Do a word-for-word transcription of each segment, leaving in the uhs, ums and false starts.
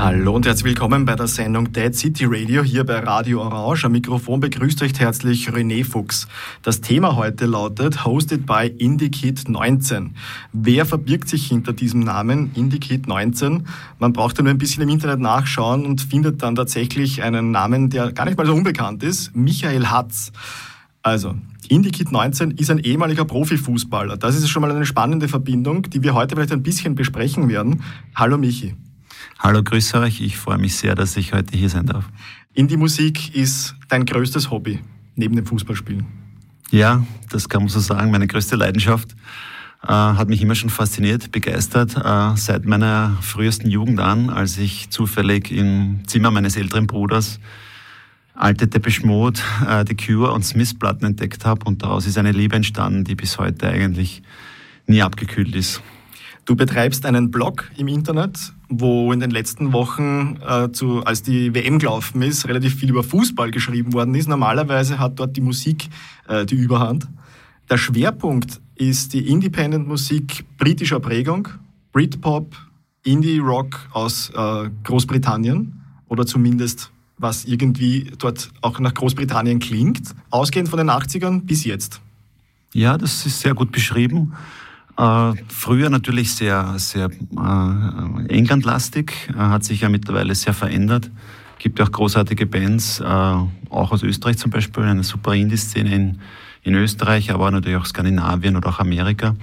Hallo und herzlich willkommen bei der Sendung Dead City Radio hier bei Radio Orange. Am Mikrofon begrüßt euch herzlich René Fuchs. Das Thema heute lautet Hosted by IndieKid neunzehn. Wer verbirgt sich hinter diesem Namen IndieKid neunzehn? Man braucht ja nur ein bisschen im Internet nachschauen und findet dann tatsächlich einen Namen, der gar nicht mal so unbekannt ist, Michael Hatz. Also, IndieKid neunzehn ist ein ehemaliger Profifußballer. Das ist schon mal eine spannende Verbindung, die wir heute vielleicht ein bisschen besprechen werden. Hallo Michi. Hallo, grüß euch. Ich freue mich sehr, dass ich heute hier sein darf. Indie-Musik ist dein größtes Hobby, neben dem Fußballspielen? Ja, das kann man so sagen. Meine größte Leidenschaft äh, hat mich immer schon fasziniert, begeistert. Äh, seit meiner frühesten Jugend an, als ich zufällig im Zimmer meines älteren Bruders alte Depeche Mode, äh, The Cure und Smith-Platten entdeckt habe. Und daraus ist eine Liebe entstanden, die bis heute eigentlich nie abgekühlt ist. Du betreibst einen Blog im Internet, wo in den letzten Wochen, äh, zu, als die W M gelaufen ist, relativ viel über Fußball geschrieben worden ist. Normalerweise hat dort die Musik äh, die Überhand. Der Schwerpunkt ist die Independent-Musik britischer Prägung, Britpop, Indie-Rock aus äh, Großbritannien oder zumindest was irgendwie dort auch nach Großbritannien klingt, ausgehend von den achtzigern bis jetzt. Ja, das ist sehr gut beschrieben. Äh, früher natürlich sehr, sehr äh, englandlastig, äh, hat sich ja mittlerweile sehr verändert. Gibt ja auch großartige Bands, äh, auch aus Österreich zum Beispiel, eine super Indie-Szene in, in Österreich, aber natürlich auch Skandinavien oder auch Amerika.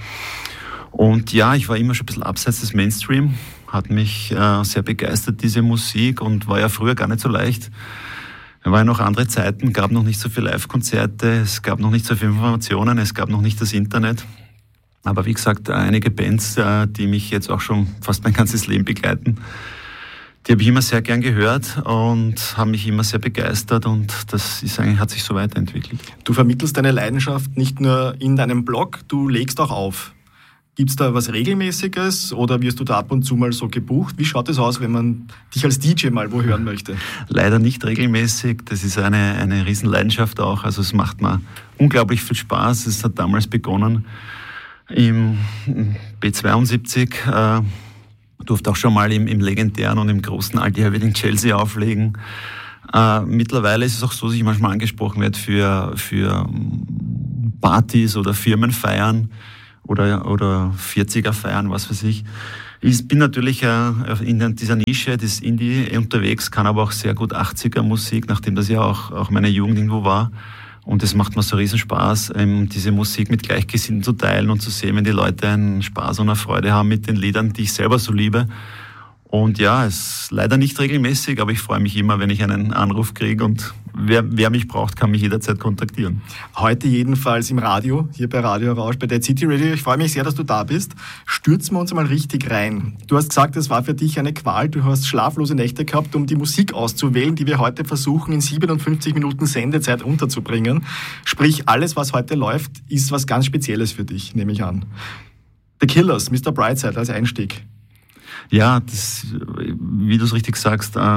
Und ja, ich war immer schon ein bisschen abseits des Mainstream, hat mich äh, sehr begeistert, diese Musik, und war ja früher gar nicht so leicht. Es waren ja noch andere Zeiten, gab noch nicht so viele Live-Konzerte, es gab noch nicht so viele Informationen, es gab noch nicht das Internet. Aber wie gesagt, einige Bands, die mich jetzt auch schon fast mein ganzes Leben begleiten, die habe ich immer sehr gern gehört und haben mich immer sehr begeistert, und das ist eigentlich, hat sich so weiterentwickelt. Du vermittelst deine Leidenschaft nicht nur in deinem Blog, du legst auch auf. Gibt es da was Regelmäßiges oder wirst du da ab und zu mal so gebucht? Wie schaut es aus, wenn man dich als D J mal wo hören möchte? Leider nicht regelmäßig. Das ist eine, eine Riesenleidenschaft auch. Also es macht mir unglaublich viel Spaß. Es hat damals begonnen im B zweiundsiebzig, äh, durfte auch schon mal im, im legendären und im großen Aldi in Chelsea auflegen. Äh, mittlerweile ist es auch so, dass ich manchmal angesprochen werde für, für Partys oder Firmenfeiern oder, oder vierziger-Feiern, was weiß ich. Ich bin natürlich äh, in dieser Nische des Indie unterwegs, kann aber auch sehr gut achtziger-Musik, nachdem das ja auch, auch meine Jugend irgendwo war. Und es macht mir so riesen Spaß, diese Musik mit Gleichgesinnten zu teilen und zu sehen, wenn die Leute einen Spaß und eine Freude haben mit den Liedern, die ich selber so liebe. Und ja, es ist leider nicht regelmäßig, aber ich freue mich immer, wenn ich einen Anruf kriege, und wer, wer mich braucht, kann mich jederzeit kontaktieren. Heute jedenfalls im Radio, hier bei Radio Orange, bei Dead City Radio. Ich freue mich sehr, dass du da bist. Stürzen wir uns mal richtig rein. Du hast gesagt, es war für dich eine Qual. Du hast schlaflose Nächte gehabt, um die Musik auszuwählen, die wir heute versuchen, in siebenundfünfzig Minuten Sendezeit unterzubringen. Sprich, alles, was heute läuft, ist was ganz Spezielles für dich, nehme ich an. The Killers, Mister Brightside als Einstieg. Ja, das, wie du es richtig sagst, äh,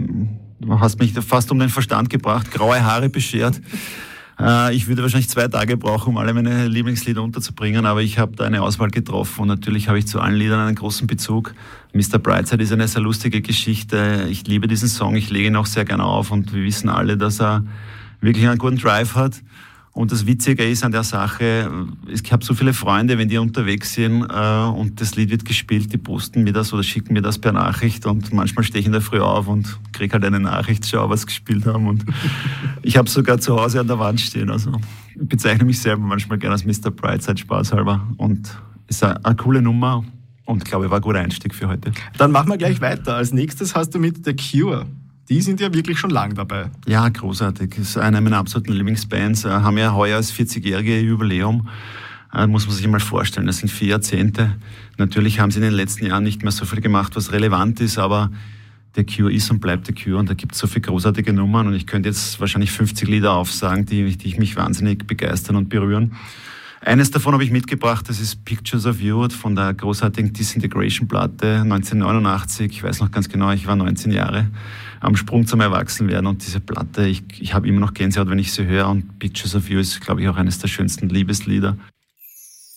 du hast mich fast um den Verstand gebracht, graue Haare beschert. Äh, ich würde wahrscheinlich zwei Tage brauchen, um alle meine Lieblingslieder unterzubringen, aber ich habe da eine Auswahl getroffen, und natürlich habe ich zu allen Liedern einen großen Bezug. Mister Brightside ist eine sehr lustige Geschichte. Ich liebe diesen Song, ich lege ihn auch sehr gerne auf, und wir wissen alle, dass er wirklich einen guten Drive hat. Und das Witzige ist an der Sache, ich habe so viele Freunde, wenn die unterwegs sind äh, und das Lied wird gespielt, die posten mir das oder schicken mir das per Nachricht, und manchmal stehe ich in der Früh auf und kriege halt eine Nachricht, schau, was sie gespielt haben, und ich habe sogar zu Hause an der Wand stehen. Also ich bezeichne mich selber manchmal gerne als Mister Brightside, spaßhalber, und ist eine, eine coole Nummer, und ich glaube, war ein guter Einstieg für heute. Dann machen wir gleich weiter. Als nächstes hast du mit The Cure. Die sind ja wirklich schon lang dabei. Ja, großartig. Das ist eine meiner absoluten Lieblingsbands. Haben ja heuer das vierzigjährige Jubiläum. Muss man sich mal vorstellen. Das sind vier Jahrzehnte. Natürlich haben sie in den letzten Jahren nicht mehr so viel gemacht, was relevant ist, aber The Cure ist und bleibt The Cure, und da gibt es so viele großartige Nummern, und ich könnte jetzt wahrscheinlich fünfzig Lieder aufsagen, die, die mich wahnsinnig begeistern und berühren. Eines davon habe ich mitgebracht, das ist Pictures of You von der großartigen Disintegration-Platte neunzehnhundertneunundachtzig. Ich weiß noch ganz genau, ich war neunzehn Jahre am Sprung zum Erwachsenwerden, und diese Platte, ich, ich habe immer noch Gänsehaut, wenn ich sie höre, und Pictures of You ist, glaube ich, auch eines der schönsten Liebeslieder,